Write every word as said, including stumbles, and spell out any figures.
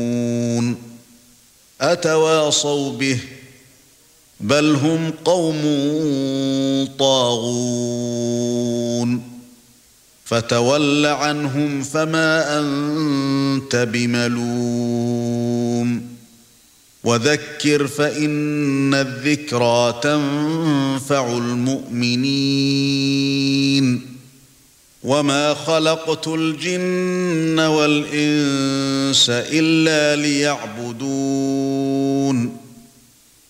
أتواصوا به بل هم قوم طاغون فتول عنهم فما أنت بملوم وذكر فإن الذكرى تنفع المؤمنين وما خلقت الجن والإنس إلا ليعبدون